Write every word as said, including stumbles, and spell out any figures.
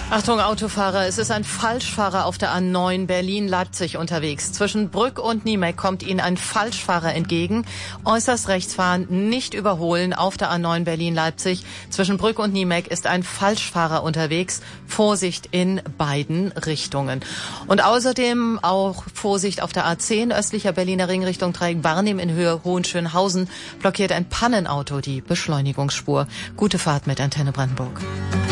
Achtung Autofahrer, es ist ein Falschfahrer auf der A neun Berlin-Leipzig unterwegs. Zwischen Brück und Niemek kommt Ihnen ein Falschfahrer entgegen. Äußerst rechts fahren, nicht überholen auf der A neun Berlin-Leipzig. Zwischen Brück und Niemek ist ein Falschfahrer unterwegs. Vorsicht in beiden Richtungen. Und außerdem auch Vorsicht auf der A zehn, östlicher Berliner Ring Richtung Dreieck-Barnim in Höhe Hohenschönhausen. Blockiert ein Pannenauto die Beschleunigungsspur. Gute Fahrt mit Antenne Brandenburg.